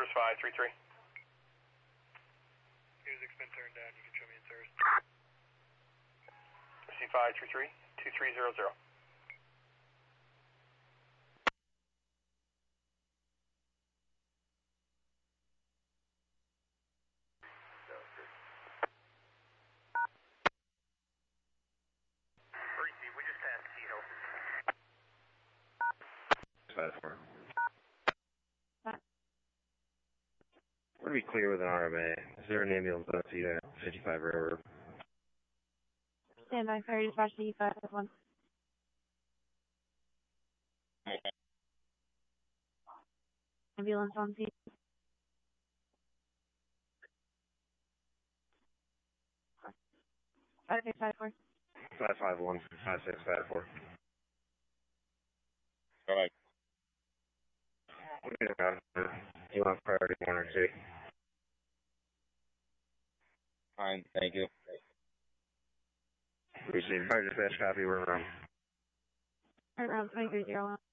Quarters 533. Music's been turned down. You can show me in service. C533, 2300. We just passed T-Hill. 5-4. We're to be clear with an RMA. Is there an ambulance on Cedar 55 Railroad? Stand by for dispatch C5-1. Ambulance on scene. 5654. 551, 5654. All right. You want priority 1 or 2? Fine, thank you. Received. Fire dispatch copy. We're around. Around 2301.